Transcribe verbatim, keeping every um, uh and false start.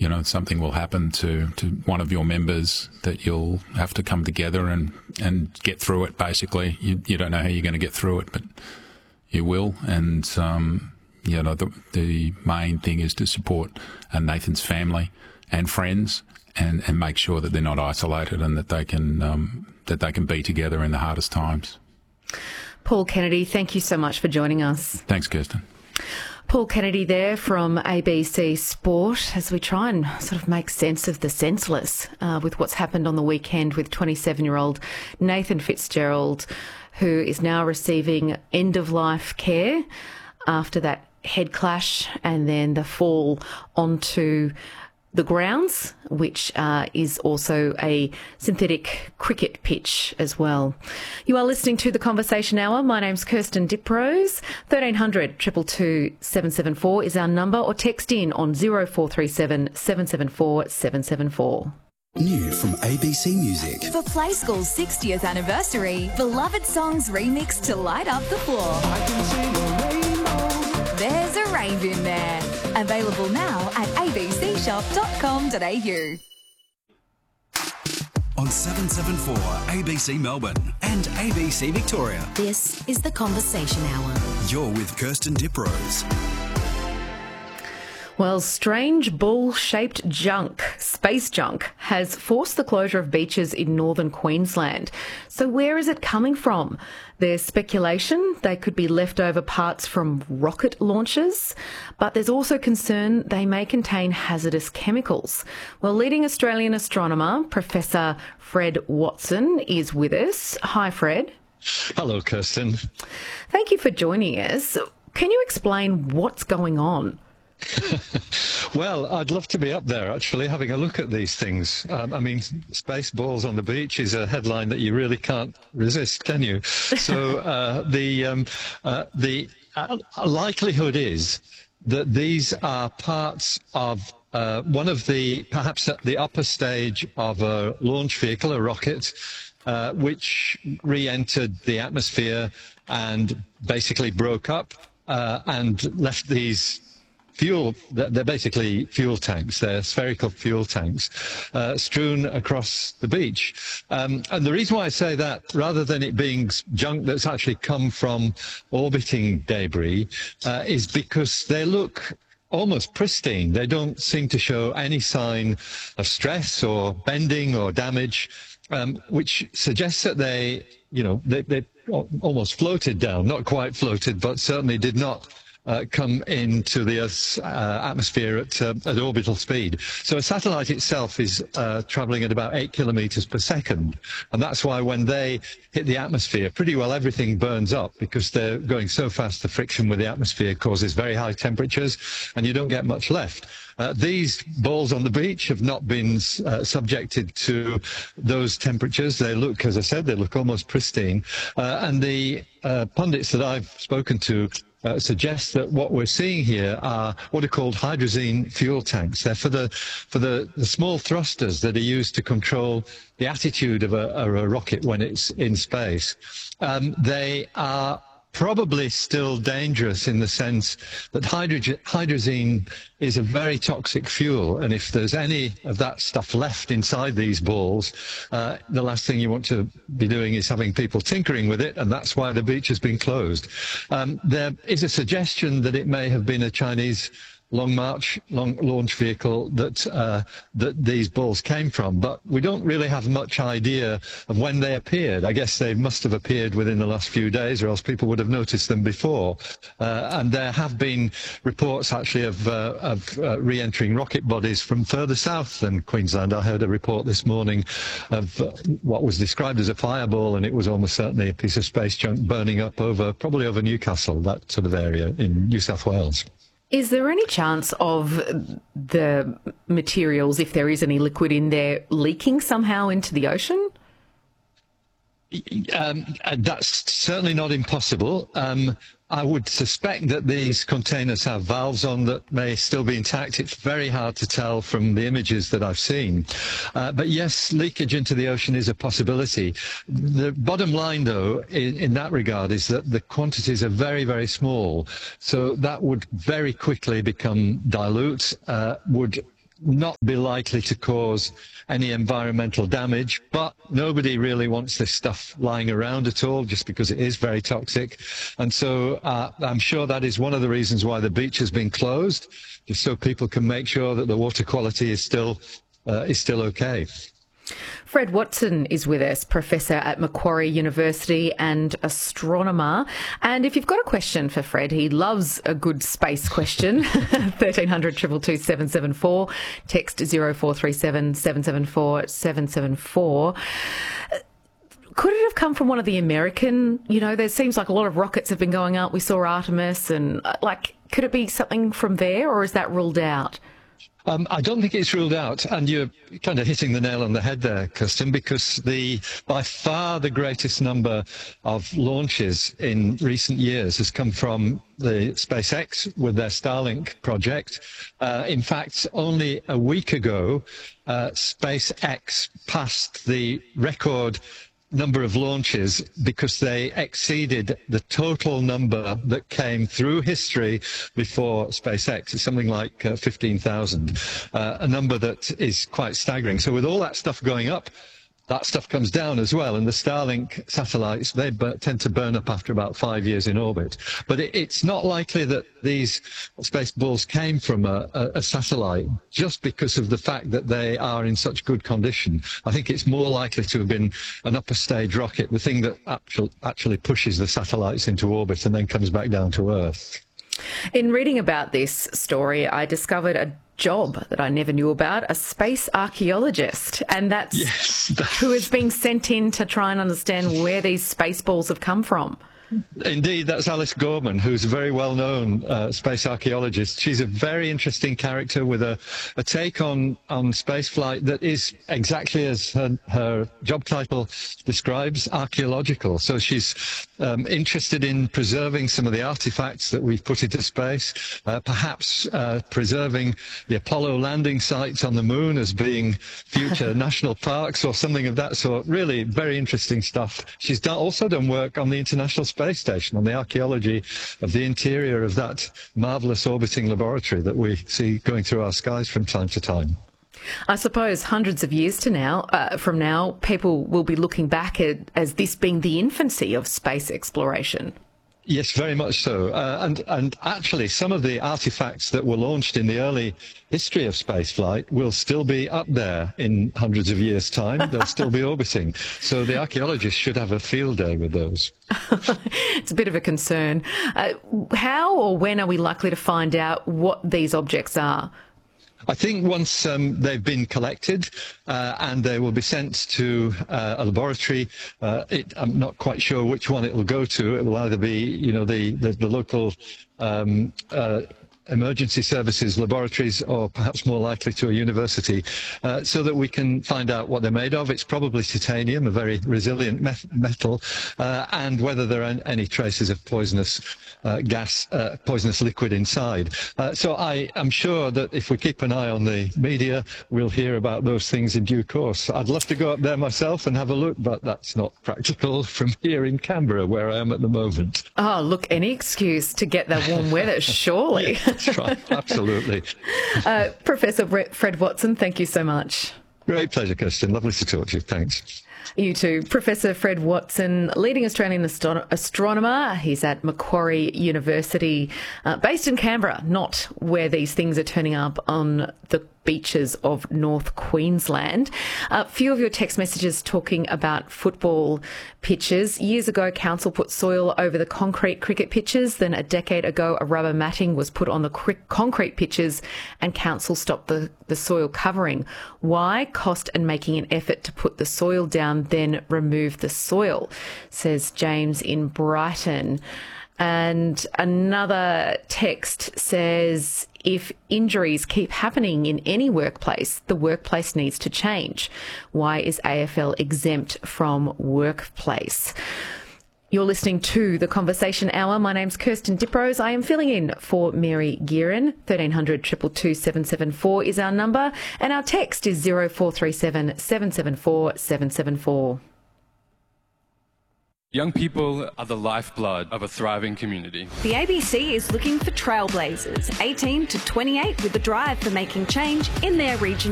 you know, something will happen to, to one of your members that you'll have to come together and, and get through it, basically. You, you don't know how you're going to get through it, but you will. And, um, you know, the, the main thing is to support uh, Nathan's family and friends and, and make sure that they're not isolated and that they can, um, that they can be together in the hardest times. Paul Kennedy, thank you so much for joining us. Thanks, Kirsten. Paul Kennedy there from A B C Sport, as we try and sort of make sense of the senseless uh, with what's happened on the weekend with twenty-seven-year-old Nathan Fitzgerald, who is now receiving end-of-life care after that head clash and then the fall onto the grounds, which uh, is also a synthetic cricket pitch as well. You are listening to The Conversation Hour. My name's Kirsten Diprose. thirteen hundred, two two two, seven seven four is our number, or text in on zero four three seven, seven seven four, seven seven four. New from A B C Music. For Play School's sixtieth anniversary, beloved songs remixed to light up the floor. I can sing a rainbow. There's a rave in there. Available now at a b c shop dot com dot a u. On seven seven four A B C Melbourne and A B C Victoria. This is The Conversation Hour. You're with Kirsten Diprose. Well, strange ball-shaped junk, space junk, has forced the closure of beaches in northern Queensland. So where is it coming from? There's speculation they could be leftover parts from rocket launches, but there's also concern they may contain hazardous chemicals. Well, leading Australian astronomer, Professor Fred Watson, is with us. Hi, Fred. Hello, Kirsten. Thank you for joining us. Can you explain what's going on? Well, I'd love to be up there, actually, having a look at these things. Um, I mean, space balls on the beach is a headline that you really can't resist, can you? So uh, the, um, uh, the uh, likelihood is that these are parts of uh, one of the, perhaps at the upper stage of a launch vehicle, a rocket, uh, which re-entered the atmosphere and basically broke up uh, and left these fuel, they're basically fuel tanks, they're spherical fuel tanks, uh, strewn across the beach. Um, and the reason why I say that, rather than it being junk that's actually come from orbiting debris, uh, is because they look almost pristine. They don't seem to show any sign of stress or bending or damage, um, which suggests that they, you know, they, they almost floated down, not quite floated, but certainly did not Uh, come into the Earth's uh, atmosphere at, uh, at orbital speed. So a satellite itself is uh, traveling at about eight kilometers per second. And that's why when they hit the atmosphere, pretty well everything burns up because they're going so fast, the friction with the atmosphere causes very high temperatures and you don't get much left. Uh, these balls on the beach have not been uh, subjected to those temperatures. They look, as I said, they look almost pristine. Uh, and the uh, pundits that I've spoken to Uh, suggests that what we're seeing here are what are called hydrazine fuel tanks. They're for the for the, the small thrusters that are used to control the attitude of a, of a rocket when it's in space. Um, they are probably still dangerous in the sense that hydrogen, hydrazine is a very toxic fuel, and if there's any of that stuff left inside these balls, uh, the last thing you want to be doing is having people tinkering with it, and that's why the beach has been closed. Um, there is a suggestion that it may have been a Chinese Long March, long launch vehicle that uh, that these balls came from, but we don't really have much idea of when they appeared. I guess they must have appeared within the last few days, or else people would have noticed them before. Uh, and there have been reports actually of, uh, of uh, re-entering rocket bodies from further south than Queensland. I heard a report this morning of uh, what was described as a fireball, and it was almost certainly a piece of space junk burning up over, probably over Newcastle, that sort of area in New South Wales. Is there any chance of the materials, if there is any liquid in there, leaking somehow into the ocean? Um, that's certainly not impossible. Um, I would suspect that these containers have valves on that may still be intact. It's very hard to tell from the images that I've seen. Uh, but yes, leakage into the ocean is a possibility. The bottom line, though, in, in that regard, is that the quantities are very, very small. So that would very quickly become dilute, uh, would not be likely to cause any environmental damage, but nobody really wants this stuff lying around at all, just because it is very toxic. And so uh, I'm sure that is one of the reasons why the beach has been closed, just so people can make sure that the water quality is still uh, is still okay. Fred Watson is with us, Professor at Macquarie University and astronomer. And if you've got a question for Fred, he loves a good space question. thirteen hundred, two two two, seven seven four, text zero four three seven, seven seven four, seven seven four. Could it have come from one of the American, you know, there seems like a lot of rockets have been going up. We saw Artemis and, like, could it be something from there, or is that ruled out? Um, I don't think it's ruled out, and you're kind of hitting the nail on the head there, Kirsten, because the by far the greatest number of launches in recent years has come from the SpaceX with their Starlink project. Uh, in fact, only a week ago, uh, SpaceX passed the record number of launches because they exceeded the total number that came through history before SpaceX. It's something like uh, fifteen thousand, uh, a number that is quite staggering. So with all that stuff going up, that stuff comes down as well. And the Starlink satellites, they bur- tend to burn up after about five years in orbit. But it, it's not likely that these space balls came from a, a, a satellite just because of the fact that they are in such good condition. I think it's more likely to have been an upper stage rocket, the thing that actual, actually pushes the satellites into orbit and then comes back down to Earth. In reading about this story, I discovered a job that I never knew about, a space archaeologist, and that's yes. who is being sent in to try and understand where these space balls have come from. Indeed, that's Alice Gorman, who's a very well-known uh, space archaeologist. She's a very interesting character with a, a take on, on spaceflight that is exactly as her, her job title describes, archaeological. So she's um, interested in preserving some of the artifacts that we've put into space, uh, perhaps uh, preserving the Apollo landing sites on the moon as being future national parks or something of that sort. Really very interesting stuff. She's done, also done work on the International Space Station, on the archaeology of the interior of that marvellous orbiting laboratory that we see going through our skies from time to time. I suppose hundreds of years to now, uh, from now, people will be looking back at as this being the infancy of space exploration. Yes, very much so. Uh, and, and actually, some of the artifacts that were launched in the early history of spaceflight will still be up there in hundreds of years' time. They'll still be orbiting. So the archaeologists should have a field day with those. It's a bit of a concern. Uh, how or when are we likely to find out what these objects are? I think once um, they've been collected uh, and they will be sent to uh, a laboratory, uh, it, I'm not quite sure which one it will go to. It will either be, you know, the, the, the local um, uh, emergency services laboratories, or perhaps more likely to a university, uh, so that we can find out what they're made of. It's probably titanium, a very resilient met- metal, uh, and whether there are any traces of poisonous uh, gas, uh, poisonous liquid inside. Uh, so I am sure that if we keep an eye on the media, we'll hear about those things in due course. I'd love to go up there myself and have a look, but that's not practical from here in Canberra, where I am at the moment. Oh, look, any excuse to get that warm weather, surely. Yeah. That's right, absolutely. uh, Professor Fred Watson, thank you so much. Great pleasure, Kirsten. Lovely to talk to you. Thanks. You too. Professor Fred Watson, leading Australian astro- astronomer. He's at Macquarie University, uh, based in Canberra, not where these things are turning up on the beaches of North Queensland. A few of your text messages talking about football pitches. Years ago, council put soil over the concrete cricket pitches. Then a decade ago, a rubber matting was put on the cri- concrete pitches and council stopped the, the soil covering. Why? Cost and making an effort to put the soil down, then remove the soil, says James in Brighton. And another text says, if injuries keep happening in any workplace, the workplace needs to change. Why is A F L exempt from workplace? You're listening to The Conversation Hour. My name's Kirsten Diprose. I am filling in for Mary Gearin. thirteen hundred, two two two, seven seven four is our number, and our text is zero four three seven, seven seven four, seven seven four. Young people are the lifeblood of a thriving community. The A B C is looking for trailblazers, eighteen to twenty-eight, with a drive for making change in their region.